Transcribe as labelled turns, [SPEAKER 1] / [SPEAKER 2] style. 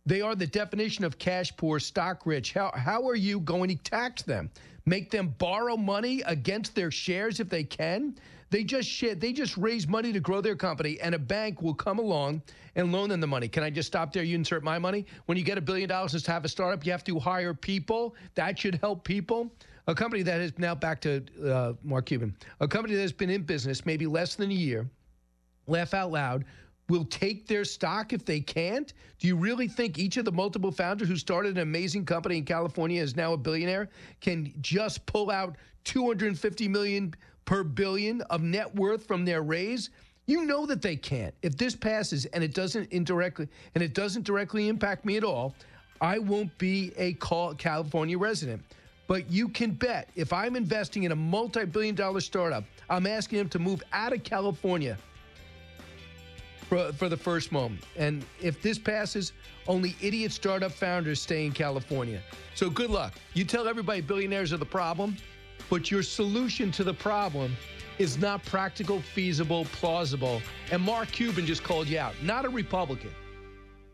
[SPEAKER 1] They are the definition of cash poor, stock rich. How are you going to tax them? Make them borrow money against their shares if they can? They just raise money to grow their company, and a bank will come along and loan them the money. Can I just stop there? You insert my money. When you get $1 billion to have a startup, you have to hire people. That should help people. A company that is now back to Mark Cuban, a company that has been in business maybe less than a year, laugh out loud, will take their stock if they can't? Do you really think each of the multiple founders who started an amazing company in California is now a billionaire can just pull out $250 million per billion of net worth from their raise? You know that they can't. If this passes and it doesn't directly impact me at all, I won't be a California resident. But you can bet if I'm investing in a multi-billion-dollar startup, I'm asking them to move out of California for the first moment. And if this passes, only idiot startup founders stay in California. So good luck. You tell everybody billionaires are the problem, but your solution to the problem is not practical, feasible, plausible. And Mark Cuban just called you out, not a Republican.